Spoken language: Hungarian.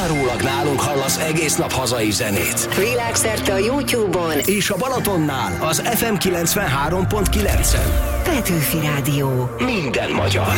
Kizárólag nálunk hallasz egész nap hazai zenét. Világszerte a YouTube-on És a Balatonnál az FM 93.9-en. Petőfi Rádió. Minden magyar.